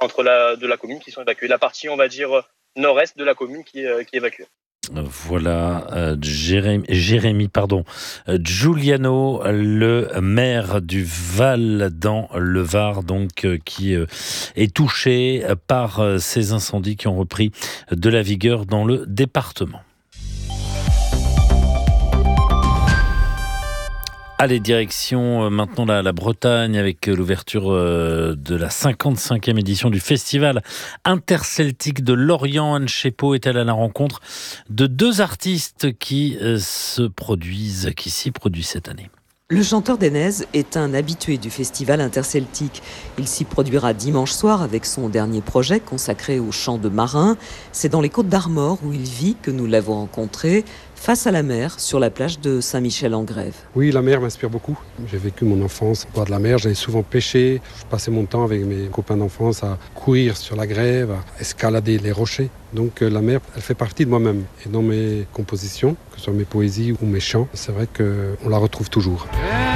centres de la commune qui sont évacués. La partie, on va dire, nord-est de la commune qui est évacuée. Voilà, Jérémy, Giuliano, le maire du Val dans le Var, donc qui est touché par ces incendies qui ont repris de la vigueur dans le département. Allez, direction maintenant la Bretagne avec l'ouverture de la 55e édition du Festival interceltique de Lorient. Anne Chépot est allée à la rencontre de deux artistes qui s'y produisent cette année. Le chanteur d'Enez est un habitué du Festival interceltique. Il s'y produira dimanche soir avec son dernier projet consacré au chant de marin. C'est dans les Côtes d'Armor où il vit que nous l'avons rencontré, face à la mer, sur la plage de Saint-Michel-en-Grève. Oui, la mer m'inspire beaucoup. J'ai vécu mon enfance au bord de la mer, j'allais souvent pêcher. Je passais mon temps avec mes copains d'enfance à courir sur la grève, à escalader les rochers. Donc la mer, elle fait partie de moi-même. Et dans mes compositions, que ce soit mes poésies ou mes chants, c'est vrai qu'on la retrouve toujours.